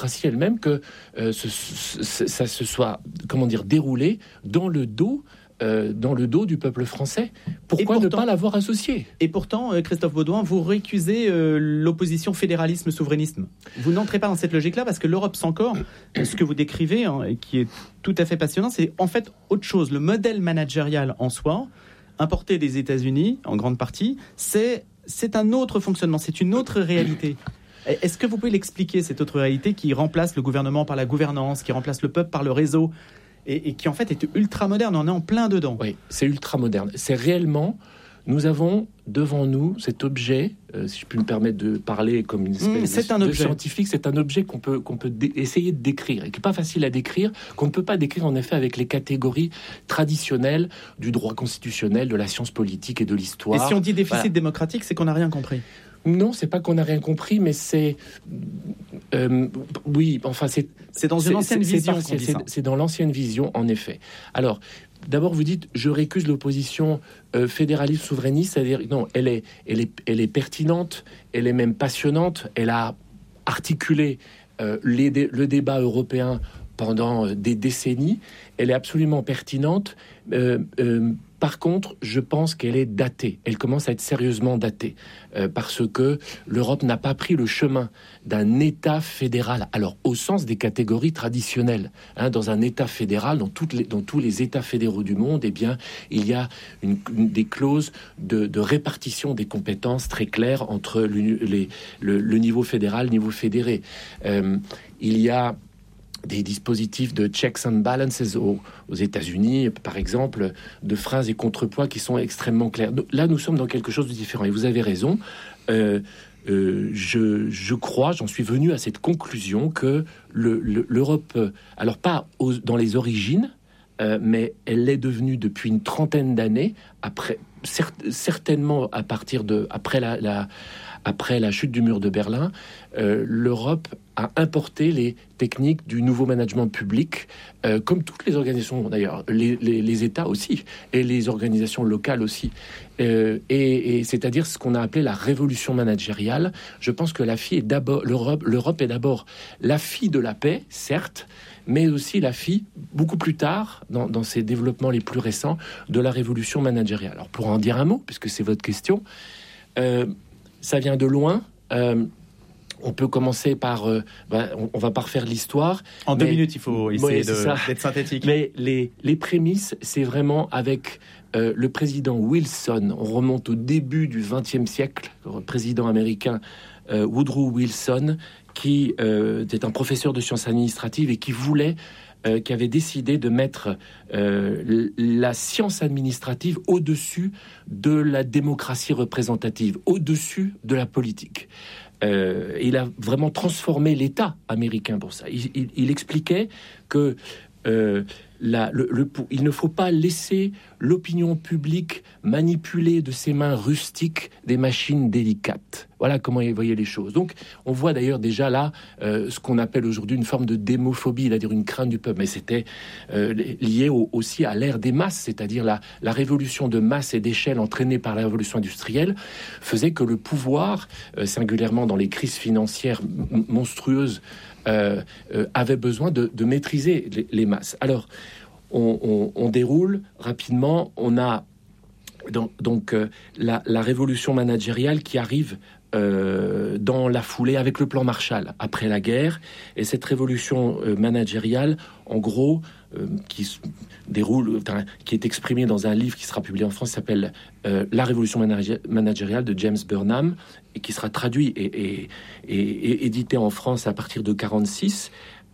démocratie elle-même que ça se soit, déroulé dans le dos du peuple français. Pourquoi ne pas l'avoir associé ? Et pourtant, Christophe Baudouin, vous récusez l'opposition fédéralisme-souverainisme. Vous n'entrez pas dans cette logique-là parce que l'Europe sans corps, ce que vous décrivez, et qui est tout à fait passionnant, c'est en fait autre chose. Le modèle managérial en soi, importé des États-Unis, en grande partie, c'est un autre fonctionnement, c'est une autre réalité. Est-ce que vous pouvez l'expliquer, cette autre réalité qui remplace le gouvernement par la gouvernance, qui remplace le peuple par le réseau ? Et qui en fait est ultra moderne, on est en plein dedans. Oui, c'est ultra moderne. C'est réellement, nous avons devant nous cet objet, si je puis me permettre de parler comme une espèce de scientifique, c'est un objet qu'on peut essayer de décrire, et qui n'est pas facile à décrire, qu'on ne peut pas décrire en effet avec les catégories traditionnelles du droit constitutionnel, de la science politique et de l'histoire. Et si on dit déficit démocratique, c'est qu'on n'a rien compris. Non, c'est pas qu'on n'a rien compris, mais c'est... oui, enfin, c'est dans une ancienne vision. C'est dans l'ancienne vision, en effet. Alors, d'abord, vous dites, je récuse l'opposition fédéraliste-souverainiste, c'est-à-dire, non, elle est pertinente, elle est même passionnante, elle a articulé le débat européen pendant des décennies, elle est absolument pertinente. Par contre, je pense qu'elle est datée. Elle commence à être sérieusement datée parce que l'Europe n'a pas pris le chemin d'un État fédéral. Alors, au sens des catégories traditionnelles, dans un État fédéral, dans tous les États fédéraux du monde, eh bien, il y a des clauses de répartition des compétences très claires entre le niveau fédéral, le niveau fédéré. Il y a des dispositifs de checks and balances aux États-Unis, par exemple, de phrases et contrepoids qui sont extrêmement clairs. Là, nous sommes dans quelque chose de différent. Et vous avez raison. Je crois, j'en suis venu à cette conclusion que l'Europe, alors pas dans les origines, mais elle l'est devenue depuis une trentaine d'années, certainement après la chute du mur de Berlin, l'Europe a importé les techniques du nouveau management public, comme toutes les organisations d'ailleurs, les États aussi, et les organisations locales aussi. Et c'est-à-dire ce qu'on a appelé la révolution managériale. Je pense que l'Europe est d'abord la fille de la paix, certes, mais aussi la fille, beaucoup plus tard, dans ses développements les plus récents, de la révolution managériale. Alors, pour en dire un mot, puisque c'est votre question, ça vient de loin. On peut commencer par... on va pas refaire l'histoire. En 2 minutes, il faut essayer d'être synthétique. Mais les prémices, c'est vraiment avec le président Wilson. On remonte au début du XXe siècle, le président américain Woodrow Wilson, qui était un professeur de sciences administratives et qui avait décidé de mettre la science administrative au-dessus de la démocratie représentative, au-dessus de la politique. Il a vraiment transformé l'État américain pour ça. Il expliquait que il ne faut pas laisser l'opinion publique manipuler de ses mains rustiques des machines délicates. Voilà comment il voyait les choses. Donc, on voit d'ailleurs déjà là ce qu'on appelle aujourd'hui une forme de démophobie, c'est-à-dire une crainte du peuple. Mais c'était lié aussi à l'ère des masses, c'est-à-dire la révolution de masse et d'échelle entraînée par la révolution industrielle faisait que le pouvoir, singulièrement dans les crises financières monstrueuses, avait besoin de maîtriser les masses. Alors, on déroule rapidement. On a donc la révolution managériale qui arrive dans la foulée avec le plan Marshall après la guerre. Et cette révolution managériale, en gros, qui est exprimée dans un livre qui sera publié en France, qui s'appelle La révolution managériale de James Burnham, et qui sera traduit et édité en France à partir de 1946,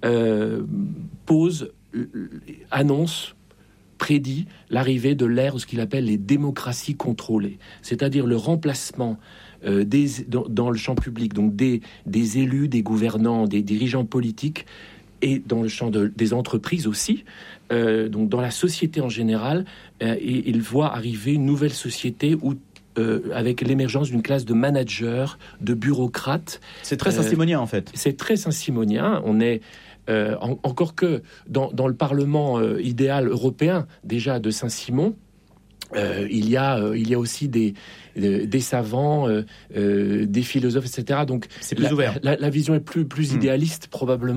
prédit l'arrivée de l'ère de ce qu'il appelle les démocraties contrôlées, c'est-à-dire le remplacement dans le champ public, donc des élus, des gouvernants, des dirigeants politiques, et dans le champ des entreprises aussi, donc dans la société en général, et il voit arriver une nouvelle société où avec l'émergence d'une classe de managers, de bureaucrates. C'est très saint-simonien en fait. C'est très saint-simonien. On est encore que dans le Parlement idéal européen déjà de Saint-Simon, il y a aussi des savants, des philosophes, etc. Donc c'est plus ouvert. La vision est plus idéaliste probablement.